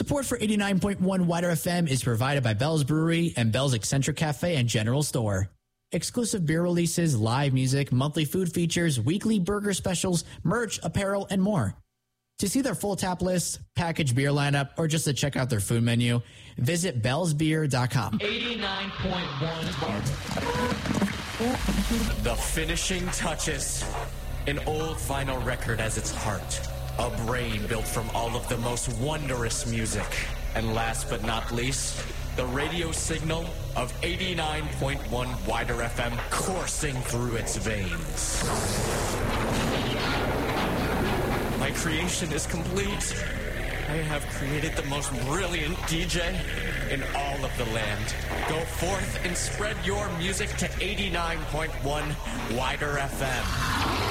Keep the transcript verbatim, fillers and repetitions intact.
Support for eighty-nine point one Wider F M is provided by Bell's Brewery and Bell's Eccentric Cafe and General Store. Exclusive beer releases, live music, monthly food features, weekly burger specials, merch, apparel, and more. To see their full tap list, packaged beer lineup, or just to check out their food menu, visit bells beer dot com. eighty-nine point one The finishing touches. An old vinyl record as its heart. A brain built from all of the most wondrous music. And last but not least, the radio signal of eighty-nine point one Wider F M coursing through its veins. My creation is complete. I have created the most brilliant D J in all of the land. Go forth and spread your music to eighty-nine point one Wider F M.